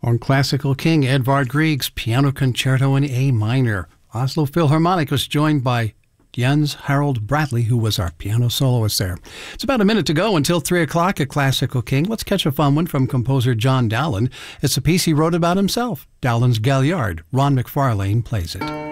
On Classical King, Edvard Grieg's Piano Concerto in A minor. Oslo Philharmonic was joined by Jens Harold Bradley, who was our piano soloist there. It's about a minute to go until 3 o'clock at Classical King. Let's catch a fun one from composer John Dowland. It's a piece he wrote about himself. Dowland's Galliard. Ron McFarlane plays it.